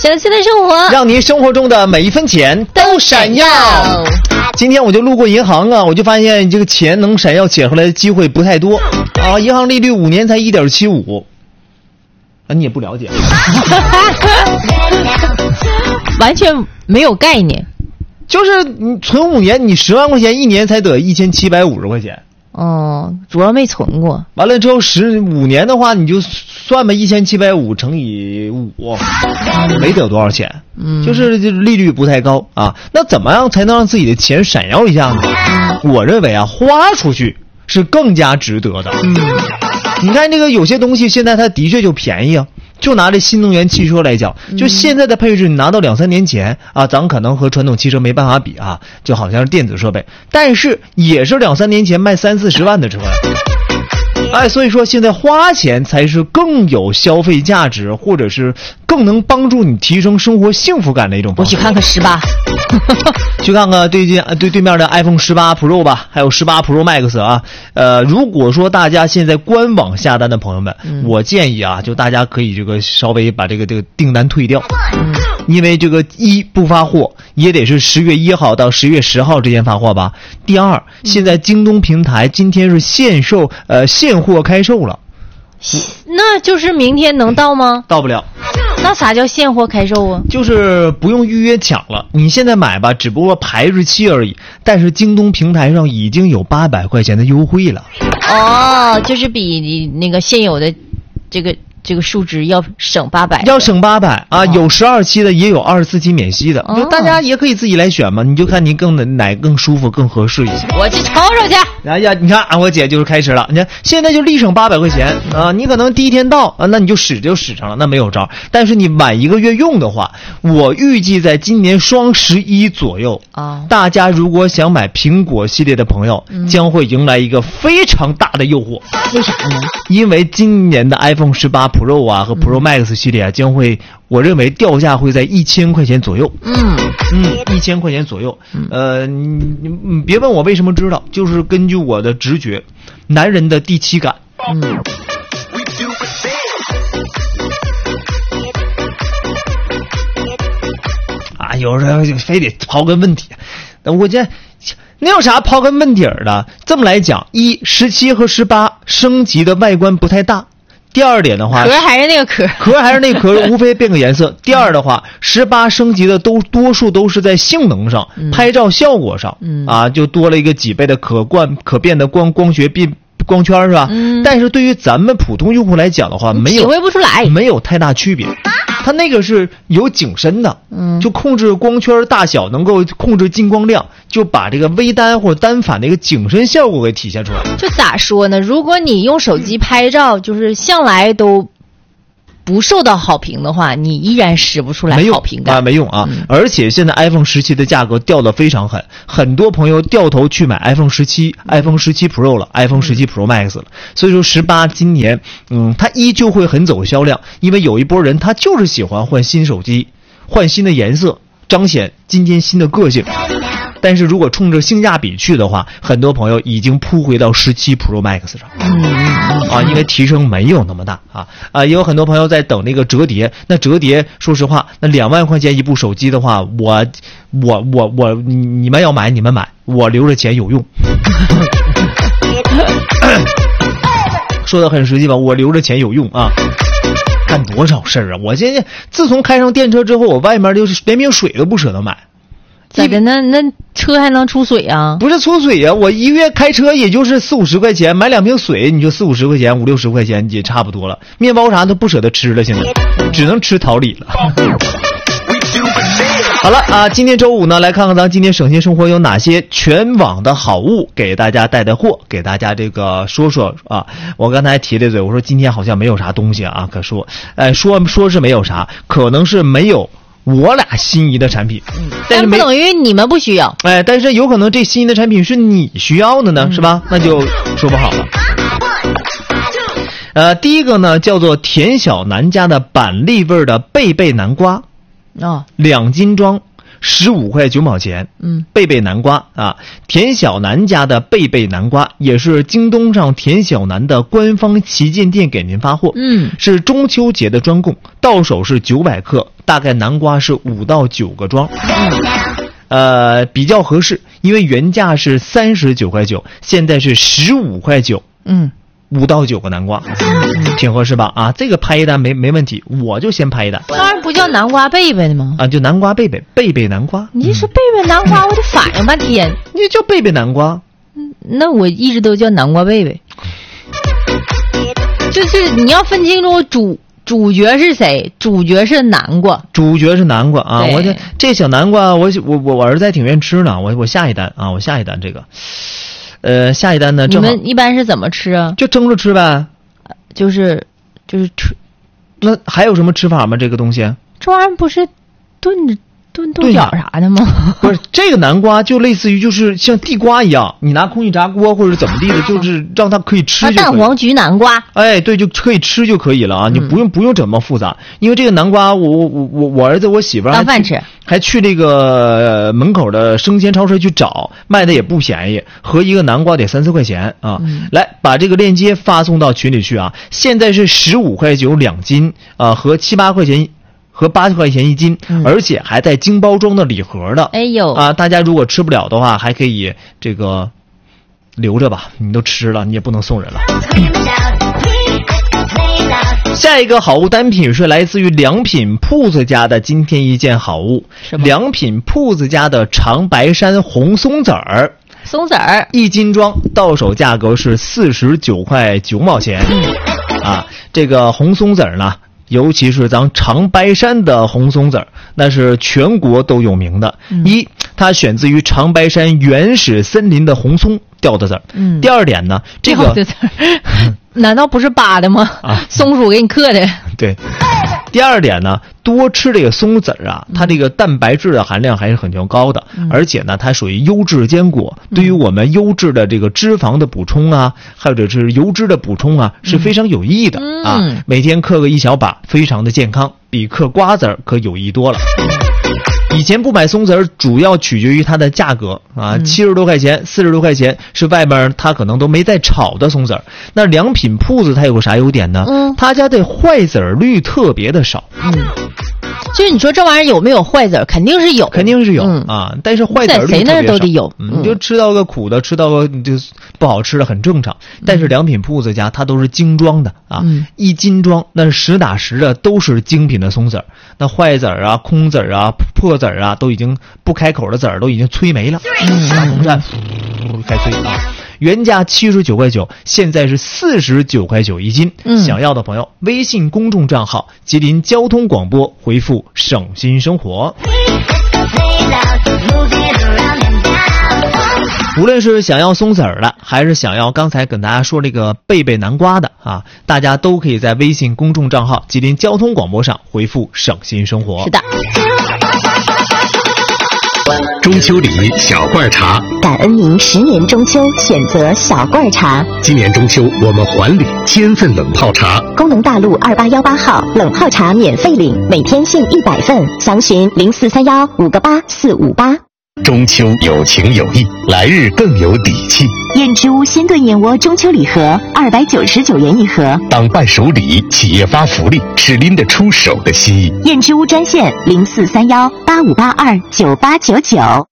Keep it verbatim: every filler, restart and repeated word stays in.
相信的生活， 让您生活中的每一分钱都闪耀。今天我就路过银行啊，我就发现这个钱能闪耀起来的机会不太多啊。银行利率五年才 一点七五， 啊，你也不了解， 完全没有概念。 就是你存五年，你十万块钱一年才得一千七百五十块钱。 哦，主要没存过。 完了之后十五年的话，你就算吧，一千七百五乘以五，没得多少钱。嗯，就是利率不太高啊。那怎么样才能让自己的钱闪耀一下呢？嗯、我认为啊，花出去是更加值得的。嗯，你看这个有些东西现在它的确就便宜啊。就拿这新能源汽车来讲，就现在的配置，你拿到两三年前啊，咱可能和传统汽车没办法比啊，就好像是电子设备，但是也是两三年前卖三四十万的车。哎，所以说现在花钱才是更有消费价值，或者是更能帮助你提升生活幸福感的一种方式。 我去看看十八， 去看看对近对对面的 iPhone 十八 Pro 吧，还有十八 Pro Max 啊。呃，如果说大家现在官网下单的朋友们，嗯、我建议啊，就大家可以这个稍微把这个这个订单退掉，嗯、因为这个一不发货也得是十月一号到十月十号之间发货吧。第二，现在京东平台今天是限售呃现货开售了， 那就是明天能到吗？ 到不了。 那啥叫现货开售啊？ 就是不用预约抢了，你现在买吧，只不过排日期而已。但是京东平台上已经有八百块钱的优惠了。 哦，就是比那个现有的这个这个数值要省八百， 要省八百啊！哦、有十二期的，也有二十四期免息的，哦、就大家也可以自己来选嘛。你就看您更哪更舒服、更合适一些。 我去瞅瞅去。 哎呀，你看啊，我姐就是开始了。你看现在就立省八百块钱啊！你可能第一天到啊，那你就使就使上了，那没有招。但是你晚一个月用的话，我预计在今年双十一左右啊，哦、大家如果想买苹果系列的朋友，嗯、将会迎来一个非常大的诱惑。 为啥呢？ 因为今年的 iPhone 十八 Pro 啊和 Pro Max 系列啊，将会，我认为掉价会在一千块钱左右。嗯嗯，一千块钱左右。呃，你你别问我为什么知道，就是根据我的直觉，男人的第七感。嗯。啊，有人非得刨根问底，我这。那有啥刨根问底儿的？这么来讲，一十七和十八升级的外观不太大。第二点的话， 壳还是那个壳， 壳还是那个壳，无非变个颜色。第二的话，十八升级的都多数都是在性能上、嗯、拍照效果上，嗯、啊，就多了一个几倍的可贯可变的光光学变光圈是吧？嗯。但是对于咱们普通用户来讲的话，没有体会不出来， 没有太大区别。它那个是有景深的，嗯，就控制光圈大小，能够控制进光量，就把这个微单或者单反的一个景深效果给体现出来。 就咋说呢？如果你用手机拍照，就是向来都不受到好评的话，你依然使不出来好评感。 啊，没用啊！嗯、而且现在 iPhone 十七的价格掉得非常狠，很多朋友掉头去买 iPhone 十七、iPhone 十七 Pro 了、iPhone 十七 Pro Max 了。所以说十八今年，嗯，它依旧会很走销量，因为有一波人他就是喜欢换新手机，换新的颜色，彰显今天新的个性。但是如果冲着性价比去的话，很多朋友已经扑回到十七 Pro Max 上，啊，因为提升没有那么大啊啊，也有很多朋友在等那个折叠。那折叠，说实话，那两万块钱一部手机的话，我我我我，你们要买你们买，我留着钱有用。说的很实际吧，我留着钱有用啊。干多少事儿啊！我现在自从开上电车之后，我外面就是连瓶水都不舍得买。 咋的？那那车还能出水啊？ 不是出水呀、啊，我一个月开车也就是四五十块钱，买两瓶水你就四五十块钱，五六十块钱也差不多了。面包啥都不舍得吃了，现在只能吃桃李了。好了啊，今天周五呢，来看看咱今天省心生活有哪些全网的好物给大家带带货，给大家这个说说啊。我刚才提了嘴，我说今天好像没有啥东西啊可说，哎，说说是没有啥，可能是没有我俩心仪的产品， 嗯、但是不等于你们不需要。 哎，但是有可能这心仪的产品是你需要的呢，嗯、是吧？那就说不好了。呃，第一个呢叫做田小南家的板栗味的贝贝南瓜，啊、哦，两斤装， 十五块九毛钱。 嗯， 贝贝南瓜啊，田小南家的贝贝南瓜也是京东上田小南的官方旗舰店给您发货。 嗯， 是中秋节的专供，到手是九百克，大概南瓜是五到九个装。嗯，呃，比较合适，因为原价是三十九块九，现在是十五块九。 嗯。 五到九个南瓜，嗯，挺合适吧？啊，这个拍一单没没问题，我就先拍一单。 当然不叫南瓜贝贝的吗？ 啊，就南瓜贝贝，贝贝南瓜。 你说贝贝南瓜，嗯，我得反应半天。 你叫贝贝南瓜， 嗯，那我一直都叫南瓜贝贝。就是你要分清楚主主角是谁，主角是南瓜， 主角是南瓜啊！我这这小南瓜，我我我我儿子还挺愿意吃呢。我我下一单啊，我下一单这个。呃，下一单呢？ 你们一般是怎么吃啊？ 就蒸着吃呗， 就是就是吃。 那还有什么吃法吗？这个东西？ 这玩意儿不是炖着炖豆角啥的吗？ 不是，这个南瓜就类似于就是像地瓜一样，你拿空气炸锅或者怎么地的，就是让它可以吃就可以。 蛋黄焗南瓜。 哎，对，就可以吃就可以了啊！你不用、嗯、不用这么复杂，因为这个南瓜，我我我我儿子我媳妇儿当饭吃， 还去那个门口的生鲜超市去找，卖的也不便宜，合一个南瓜得三四块钱啊！嗯、来，把这个链接发送到群里去啊！现在是十五块九两斤啊，和七八块钱。和八十块钱一斤、嗯，而且还带精包装的礼盒的。 哎呦啊！大家如果吃不了的话，还可以这个留着吧。你都吃了，你也不能送人了。下一个好物单品是来自于良品铺子家的今天一件好物，良品铺子家的长白山红松子儿。 松子儿一斤装，到手价格是四十九块九毛钱。啊，这个红松子儿呢？尤其是咱长白山的红松子儿，那是全国都有名的。嗯、一，它选自于长白山原始森林的红松掉的籽儿。嗯。第二点呢，这个掉的籽儿，难道不是扒的吗？啊，松鼠给你刻的。 对。第二点呢，多吃这个松子儿啊，它这个蛋白质的含量还是很高的，嗯、而且呢，它属于优质坚果，嗯、对于我们优质的这个脂肪的补充啊，或者是油脂的补充啊，是非常有益的、嗯、啊。每天嗑个一小把，非常的健康，比嗑瓜子儿可有益多了。以前不买松子儿，主要取决于它的价格啊，七十多块钱、四十多块钱是外面它可能都没在炒的松子儿。那良品铺子它有个啥优点呢？嗯，他家的坏籽儿率特别的少。嗯， 就是你说这玩意儿有没有坏籽儿？肯定是有， 肯定是有、嗯、啊。但是坏籽儿率特别少， 在谁那都得有。 嗯，你就吃到个苦的，吃到个就不好吃的很正常。但是良品铺子家它都是精装的啊，嗯、一斤装那是实打实的，都是精品的松子儿。那坏籽儿啊、空籽儿啊、破籽儿啊，都已经不开口的籽儿都已经催没了。嗯，大风扇开催啊！原价七十九块九，现在是四十九块九一斤。嗯，想要的朋友，微信公众账号吉林交通广播回复“省心生活”。无论是想要松子儿的，还是想要刚才跟大家说这个贝贝南瓜的啊，大家都可以在微信公众账号吉林交通广播上回复“省心生活”。 是的。 中秋礼小罐茶， 感恩您十年中秋选择小罐茶。 今年中秋我们还礼千份冷泡茶。 工农大路二八幺八号冷泡茶免费领，每天限一百份，详询零四三幺五个八四五八。 中秋有情有义，来日更有底气。 燕之屋鲜炖燕窝中秋礼盒二百九十九元一盒， 当伴手礼，企业发福利，是拎得出手的心意。 燕之屋专线零四三幺八五八二九八九九。